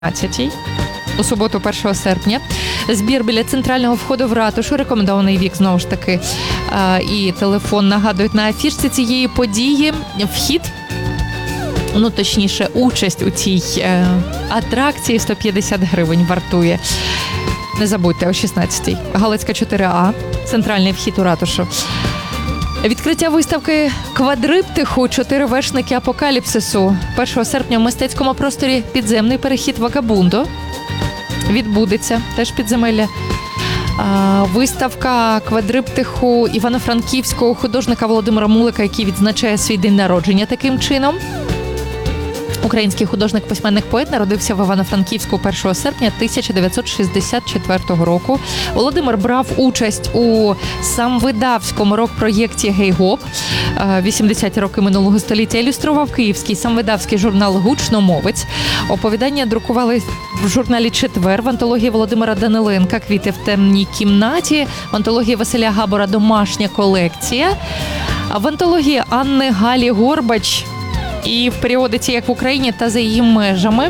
у суботу 1 серпня. Збір біля центрального входу в ратушу, рекомендований вік, знову ж таки, і телефон нагадують на афішці цієї події. Вхід, точніше, участь у цій атракції 150 гривень вартує. Не забудьте, о 16-й. Галицька 4А, центральний вхід у ратушу. Відкриття виставки «Квадриптиху. 4 вершники апокаліпсису» 1 серпня в мистецькому просторі «Підземний перехід Вагабундо» відбудеться, теж підземелля. Виставка «Квадриптиху» івано-франківського художника Володимира Мулика, який відзначає свій день народження таким чином. Український художник-письменник-поет народився в Івано-Франківську 1 серпня 1964 року. Володимир брав участь у самвидавському рок-проєкті «Гей-гоп» 80-ті роки минулого століття. Ілюстрував київський самвидавський журнал «Гучномовець». Оповідання друкували в журналі «Четвер», в антології Володимира Даниленка «Квіти в темній кімнаті», в антології Василя Габора «Домашня колекція», а в антології Анни Галі Горбач і в періодиці «Як в Україні» та за її межами.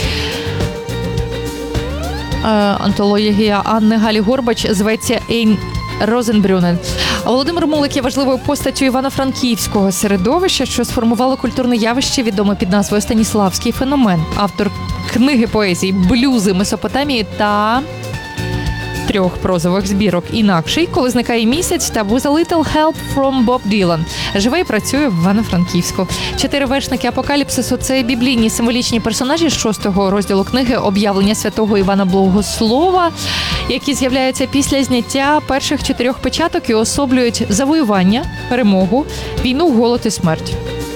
Антологія Анни Галі Горбач зветься «Ейн Розенбрюнен». Володимир Мулик є важливою постаттю івано-франківського середовища, що сформувало культурне явище, відоме під назвою «Станіславський феномен». Автор книги поезії «Блюзи Месопотамії» та 3 прозових збірок «Інакший», «Коли зникає місяць» та «With a little help from Bob Dylan». Живе і працює в Івано-Франківську. 4 вершники апокаліпсису – це біблійні символічні персонажі з 6-го розділу книги «Об'явлення святого Івана Благослова», які з'являються після зняття перших 4 печаток і особлюють завоювання, перемогу, війну, голод і смерть.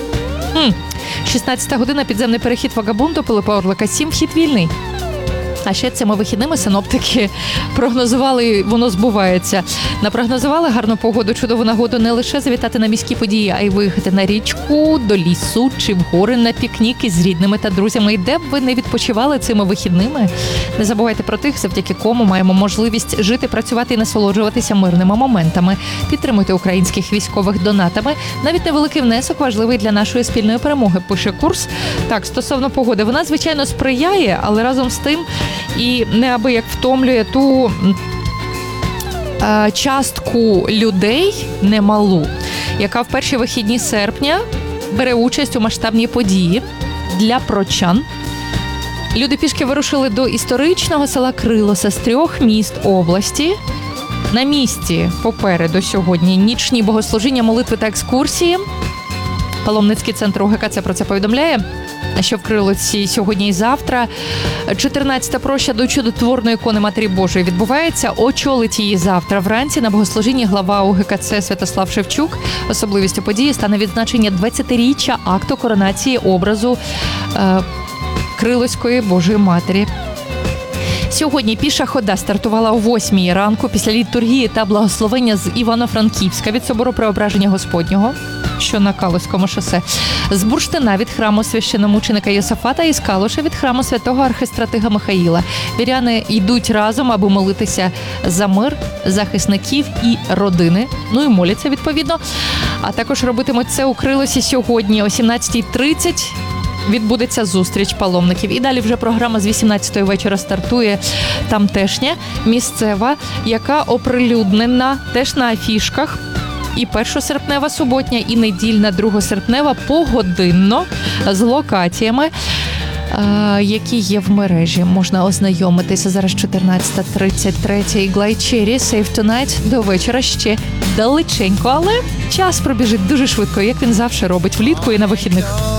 16 година, підземний перехід Вагабунду, Пилипа Орлика 7, вхід вільний. А ще цими вихідними синоптики прогнозували, воно збувається. Напрогнозували гарну погоду, чудову нагоду не лише завітати на міські події, а й виїхати на річку, до лісу чи в гори на пікніки з рідними та друзями. І де б ви не відпочивали цими вихідними, не забувайте про тих, завдяки кому маємо можливість жити, працювати і насолоджуватися мирними моментами. Підтримуйте українських військових донатами. Навіть невеликий внесок важливий для нашої спільної перемоги, пише Курс. Так, стосовно погоди, вона, звичайно, сприяє, але разом з тим і неабияк втомлює ту частку людей немалу, яка в перші вихідні серпня бере участь у масштабній події для прочан. Люди пішки вирушили до історичного села Крилоса з 3 міст області. На місці попереду сьогодні нічні богослужіння, молитви та екскурсії. Паломницький центр УГКЦ про це повідомляє, що в Крилоці сьогодні і завтра 14-та проща до чудотворної ікони Матері Божої відбувається. Очолить її завтра вранці на богослужінні глава УГКЦ Святослав Шевчук. Особливістю події стане відзначення 20-річчя акту коронації образу Крилоської Божої Матері. Сьогодні піша хода стартувала о 8-й ранку після літургії та благословення з Івано-Франківська від собору Преображення Господнього, що на Калузькому шосе, з Бурштина від храму священномученика Йосафата і з Калуша від храму святого архистратига Михаїла. Віряни йдуть разом, аби молитися за мир, захисників і родини. І моляться, відповідно. А також робитимуть це у Крилосі сьогодні о 17:30. Відбудеться зустріч паломників. І далі вже програма з 18-ї вечора стартує тамтешня, місцева, яка оприлюднена теж на афішках. І 1-серпнева суботня, і недільна 2-серпнева погодинно з локаціями, які є в мережі. Можна ознайомитися. Зараз 14:33 Глайчері, Save Tonight. До вечора ще далеченько, але час пробіжить дуже швидко, як він завжди робить влітку і на вихідних.